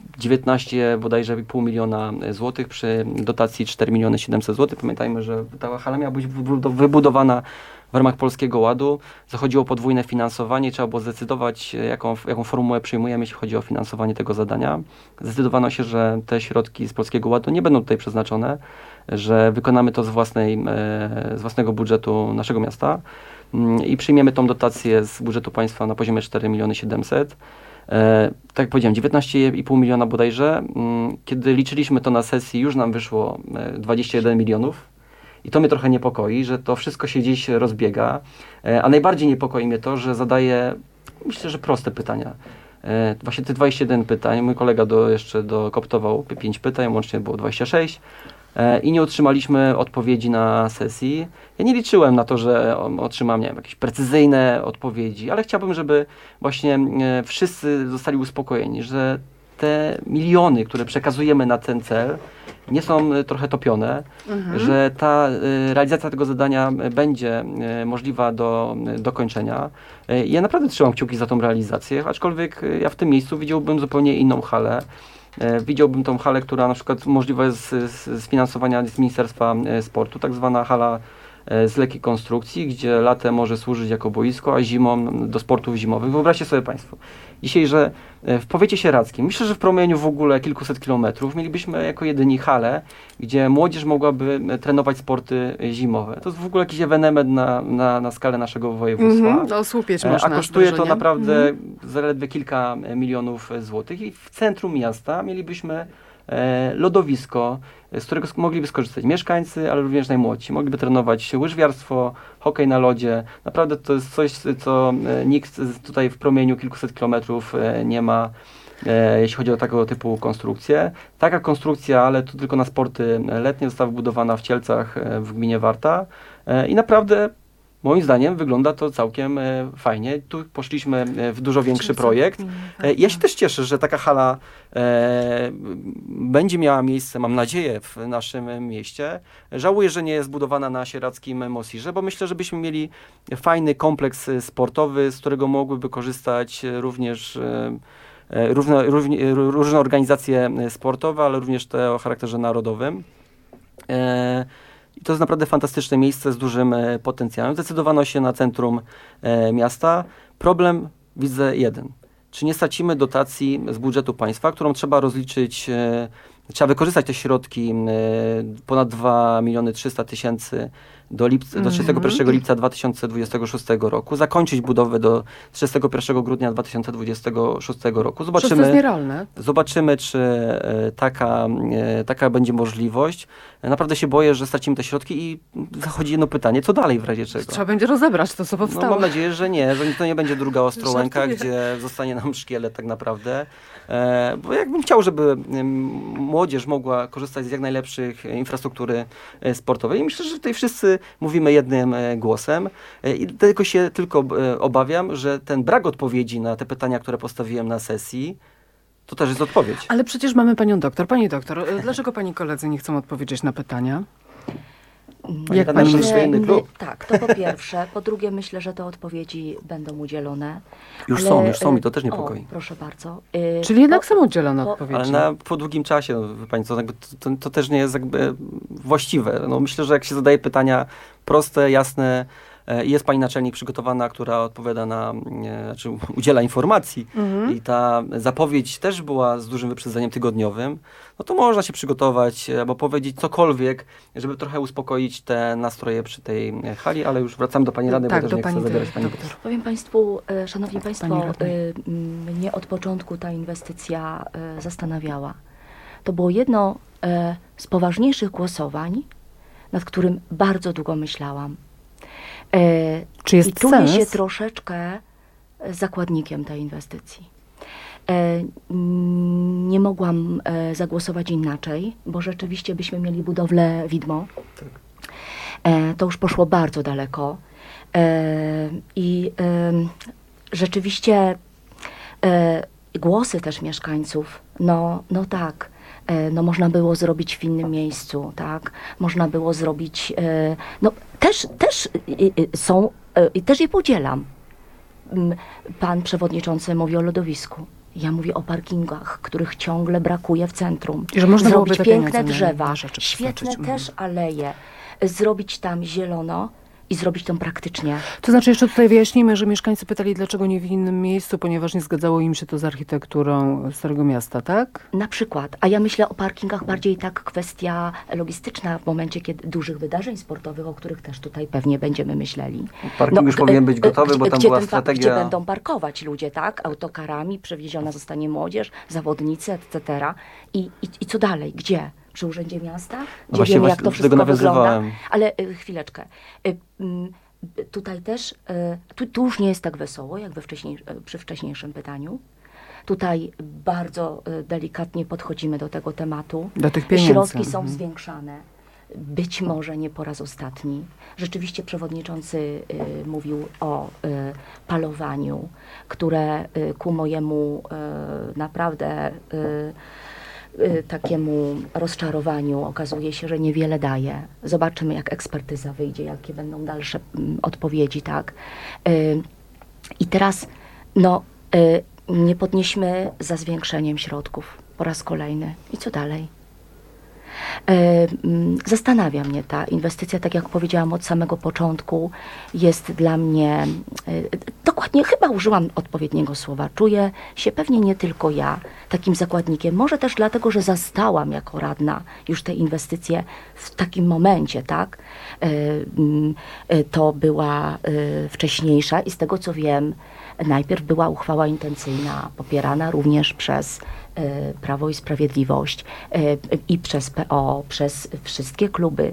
19 bodajże pół miliona złotych przy dotacji 4 miliony 700 złotych. Pamiętajmy, że ta hala miała być wybudowana w ramach Polskiego Ładu. Zachodziło o podwójne finansowanie. Trzeba było zdecydować, jaką formułę przyjmujemy, jeśli chodzi o finansowanie tego zadania. Zdecydowano się, że te środki z Polskiego Ładu nie będą tutaj przeznaczone, że wykonamy to z własnego budżetu naszego miasta i przyjmiemy tą dotację z budżetu państwa na poziomie 4 miliony 700. Tak jak powiedziałem, 19,5 miliona bodajże. Kiedy liczyliśmy to na sesji, już nam wyszło 21 milionów. I to mnie trochę niepokoi, że to wszystko się gdzieś rozbiega, a najbardziej niepokoi mnie to, że zadaję, myślę, że proste pytania. Właśnie te 21 pytań, mój kolega jeszcze dokoptował 5 pytań, łącznie było 26 i nie otrzymaliśmy odpowiedzi na sesji. Ja nie liczyłem na to, że otrzymam, nie wiem, jakieś precyzyjne odpowiedzi, ale chciałbym, żeby właśnie wszyscy zostali uspokojeni, że te miliony, które przekazujemy na ten cel, nie są trochę topione, że ta realizacja tego zadania będzie możliwa do dokończenia. Ja naprawdę trzymam kciuki za tą realizację, aczkolwiek ja w tym miejscu widziałbym zupełnie inną halę. Widziałbym tą halę, która na przykład możliwa jest z finansowania z Ministerstwa Sportu, tak zwana hala z lekkiej konstrukcji, gdzie latem może służyć jako boisko, a zimą do sportów zimowych. Wyobraźcie sobie Państwo, dzisiaj, że w powiecie sieradzkim, myślę, że w promieniu w ogóle kilkuset kilometrów mielibyśmy jako jedyni halę, gdzie młodzież mogłaby trenować sporty zimowe. To jest w ogóle jakiś ewenement na skalę naszego województwa. No, słupieć można. A kosztuje to naprawdę zaledwie kilka milionów złotych i w centrum miasta mielibyśmy lodowisko, z którego mogliby skorzystać mieszkańcy, ale również najmłodsi. Mogliby trenować łyżwiarstwo, hokej na lodzie. Naprawdę to jest coś, co nikt tutaj w promieniu kilkuset kilometrów nie ma, jeśli chodzi o tego typu konstrukcję. Taka konstrukcja, ale to tylko na sporty letnie, została wybudowana w Cielcach w gminie Warta i naprawdę moim zdaniem wygląda to całkiem fajnie. Tu poszliśmy w dużo większy projekt. Ja się też cieszę, że taka hala będzie miała miejsce, mam nadzieję, w naszym mieście. Żałuję, że nie jest zbudowana na sieradzkim Mosirze, bo myślę, że byśmy mieli fajny kompleks sportowy, z którego mogłyby korzystać również różne organizacje sportowe, ale również te o charakterze narodowym. I to jest naprawdę fantastyczne miejsce z dużym potencjałem. Zdecydowano się na centrum miasta. Problem widzę jeden. Czy nie stracimy dotacji z budżetu państwa, którą trzeba rozliczyć, trzeba wykorzystać te środki, ponad 2 300 000 do 31 lipca 2026 roku, zakończyć budowę do 31 grudnia 2026 roku. Przecież to jest nierealne. Zobaczymy, czy taka będzie możliwość. Naprawdę się boję, że stracimy te środki i zachodzi jedno pytanie, co dalej w razie czego? Trzeba będzie rozebrać to, co No, powstało. mam nadzieję, że nie, że to nie będzie druga Ostrołęka, Żartuję. gdzie zostanie nam szkielet tak naprawdę. Bo jakbym chciał, żeby młodzież mogła korzystać z jak najlepszych infrastruktury sportowej. I myślę, że tutaj wszyscy mówimy jednym głosem. I tylko obawiam, że ten brak odpowiedzi na te pytania, które postawiłem na sesji, to też jest odpowiedź. Ale przecież mamy panią doktor. Pani doktor, dlaczego pani koledzy nie chcą odpowiedzieć na pytania? Jak pani myśli, myśli? że inny klub? Tak, to po pierwsze. Po drugie, myślę, że te odpowiedzi będą udzielone. Już są, mi to też niepokoi. Proszę bardzo. Czyli jednak są udzielone odpowiedzi. Ale po długim czasie, no, wie pani co, to też nie jest jakby właściwe. No, myślę, że jak się zadaje pytania proste, jasne, jest pani naczelnik przygotowana, która odpowiada znaczy udziela informacji i ta zapowiedź też była z dużym wyprzedzeniem tygodniowym, no to można się przygotować albo powiedzieć cokolwiek, żeby trochę uspokoić te nastroje przy tej hali, ale już wracamy do pani radnej, Tak, bo też do nie chcę pani zabierać pani. doktor. Powiem Państwu, Szanowni Państwo, Pani radnej. mnie od początku ta inwestycja zastanawiała. To było jedno z poważniejszych głosowań, nad którym bardzo długo myślałam. Czy jest I czuję sens? się troszeczkę zakładnikiem tej inwestycji. Nie mogłam zagłosować inaczej, bo rzeczywiście byśmy mieli budowlę widmo. To już poszło bardzo daleko. I rzeczywiście głosy też mieszkańców, no tak, no można było zrobić w innym miejscu, tak, można było zrobić, no też są, i też je podzielam. Pan przewodniczący mówi o lodowisku. Ja mówię o parkingach, których ciągle brakuje w centrum. I że można byłoby zrobić te piękne pieniądze na drzewa, inne rzeczy świetne przeznaczyć. też aleje, zrobić tam zielono i zrobić to praktycznie. To znaczy jeszcze tutaj wyjaśnijmy, że mieszkańcy pytali, dlaczego nie w innym miejscu, ponieważ nie zgadzało im się to z architekturą Starego Miasta, tak? Na przykład, a ja myślę o parkingach bardziej tak kwestia logistyczna w momencie kiedy dużych wydarzeń sportowych, o których też tutaj pewnie będziemy myśleli. Parking już powinien być gotowy, bo tam była Gdzie strategia. będą parkować ludzie, tak? Autokarami, przewieziona zostanie młodzież, zawodnicy, etc. I co dalej? Gdzie? Przy Urzędzie Miasta? Gdzie Właśnie, wiemy, jak to do tego wszystko wygląda? nawiązywałem. Ale chwileczkę. Tutaj też, tu już nie jest tak wesoło, jak przy wcześniejszym pytaniu. Tutaj bardzo delikatnie podchodzimy do tego tematu. Do tych pieniędzy. Środki są zwiększane. Być może nie po raz ostatni. Rzeczywiście przewodniczący mówił o palowaniu, które ku mojemu naprawdę takiemu rozczarowaniu okazuje się, że niewiele daje. Zobaczymy, jak ekspertyza wyjdzie, jakie będą dalsze odpowiedzi, tak. I teraz, no, nie podnieśmy za zwiększeniem środków po raz kolejny. I co dalej? Zastanawia mnie ta inwestycja, tak jak powiedziałam od samego początku, jest dla mnie, dokładnie chyba użyłam odpowiedniego słowa, czuję się pewnie nie tylko ja takim zakładnikiem, może też dlatego, że zastałam jako radna już te inwestycje w takim momencie, tak? To była wcześniejsza i z tego co wiem, najpierw była uchwała intencyjna, popierana również przez Prawo i Sprawiedliwość i przez PO, przez wszystkie kluby.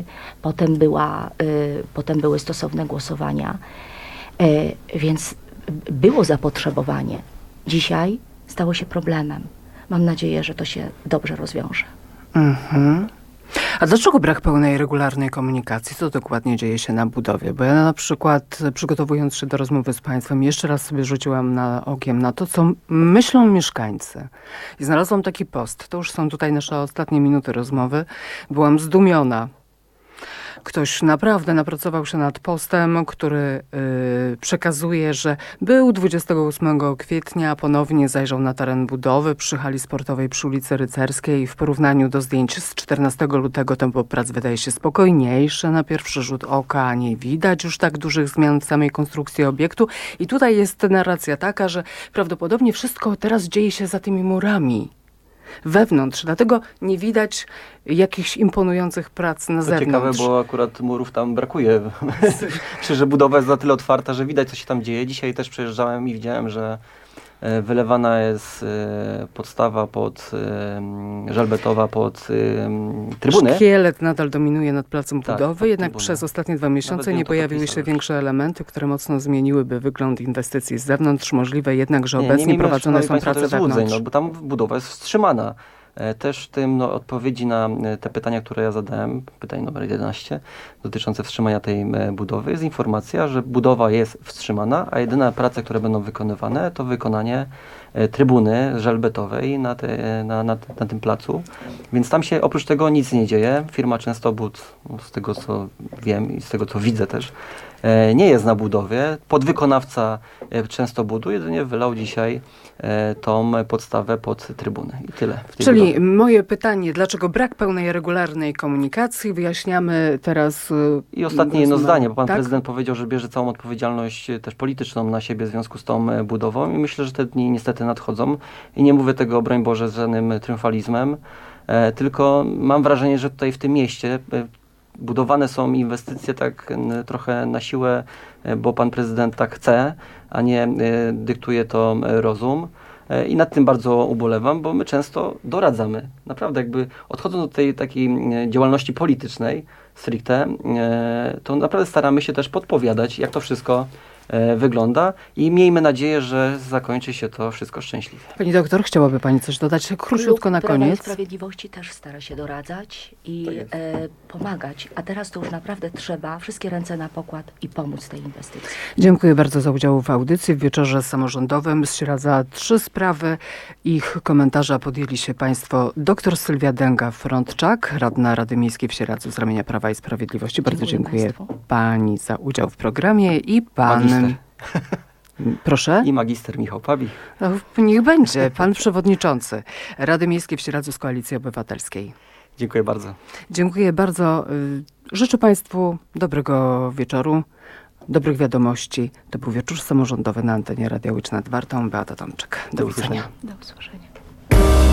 Potem były stosowne głosowania, więc było zapotrzebowanie. Dzisiaj stało się problemem. Mam nadzieję, że to się dobrze rozwiąże. Mhm. A dlaczego brak pełnej, regularnej komunikacji? Co dokładnie dzieje się na budowie? Bo ja na przykład, przygotowując się do rozmowy z państwem, jeszcze raz sobie rzuciłam okiem na to, co myślą mieszkańcy. I znalazłam taki post. To już są tutaj nasze ostatnie minuty rozmowy. Byłam zdumiona. Ktoś naprawdę napracował się nad postem, który przekazuje, że był 28 kwietnia, ponownie zajrzał na teren budowy przy hali sportowej przy ulicy Rycerskiej. W porównaniu do zdjęć z 14 lutego tempo prac wydaje się spokojniejsze na pierwszy rzut oka. Nie widać już tak dużych zmian w samej konstrukcji obiektu. I tutaj jest narracja taka, że prawdopodobnie wszystko teraz dzieje się za tymi murami. wewnątrz. Dlatego nie widać jakichś imponujących prac na To zewnątrz. ciekawe, bo akurat murów tam brakuje. Myślę, że budowa jest na tyle otwarta, że widać, co się tam dzieje. Dzisiaj też przejeżdżałem i widziałem, że wylewana jest podstawa żelbetowa pod trybuny. Szkielet nadal dominuje nad placem Tak, budowy, pod jednak trybuny. przez ostatnie 2 miesiące Nawet bym nie to pojawiły podpisał się już. większe elementy, które mocno zmieniłyby wygląd inwestycji z zewnątrz. Możliwe jednak, że obecnie miejmy, prowadzone szanowni są państwo, prace też złudzeń, wewnątrz. bo tam budowa jest wstrzymana. Też w tym odpowiedzi na te pytania, które ja zadałem, pytanie numer 11, dotyczące wstrzymania tej budowy, jest informacja, że budowa jest wstrzymana, a jedyne prace, które będą wykonywane, to wykonanie trybuny żelbetowej na tym placu. Więc tam się oprócz tego nic nie dzieje. Firma Częstobud, z tego co wiem i z tego co widzę też, nie jest na budowie. Podwykonawca Częstobudu jedynie wylał dzisiaj tą podstawę pod trybuny. I tyle. w tej Czyli budowie. moje pytanie, dlaczego brak pełnej, regularnej komunikacji? Wyjaśniamy teraz. I ostatnie jedno zdanie, bo pan tak? prezydent powiedział, że bierze całą odpowiedzialność też polityczną na siebie w związku z tą budową i myślę, że te dni niestety nadchodzą. I nie mówię tego, broń Boże, z żadnym triumfalizmem, tylko mam wrażenie, że tutaj w tym mieście budowane są inwestycje tak trochę na siłę, bo pan prezydent tak chce, a nie dyktuje to rozum. I nad tym bardzo ubolewam, bo my często doradzamy. Naprawdę jakby odchodząc do tej takiej działalności politycznej stricte, to naprawdę staramy się też podpowiadać, jak to wszystko wygląda i miejmy nadzieję, że zakończy się to wszystko szczęśliwie. Pani doktor, chciałaby pani coś dodać króciutko na Prawa i koniec? Sprawiedliwości też stara się doradzać i Tak jest. pomagać, a teraz to już naprawdę trzeba wszystkie ręce na pokład i pomóc tej inwestycji. Dziękuję bardzo za udział w audycji w wieczorze samorządowym z Sieradza 3 sprawy. Ich komentarza podjęli się państwo dr Sylwia Dęga-Frądczak, radna Rady Miejskiej w Sieradzu z ramienia Prawa i Sprawiedliwości. Bardzo Dziękuję dziękuję państwu. pani za udział w programie i pan... Magister. Proszę? I magister Michał Pawik. Niech będzie, pan przewodniczący Rady Miejskiej w Sieradzu z Koalicji Obywatelskiej. Dziękuję bardzo. Dziękuję bardzo. Życzę państwu dobrego wieczoru, dobrych wiadomości. To był wieczór samorządowy na antenie Radia Łódź nad Wartą. Beata Tomczyk. Do widzenia. Do usłyszenia.